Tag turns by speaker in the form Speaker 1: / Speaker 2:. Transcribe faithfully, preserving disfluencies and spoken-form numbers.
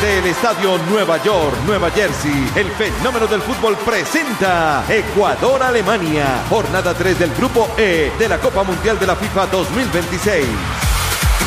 Speaker 1: Desde el Estadio Nueva York, Nueva Jersey, el fenómeno del fútbol presenta Ecuador-Alemania, jornada tres del Grupo E de la Copa Mundial de la FIFA dos mil veintiséis.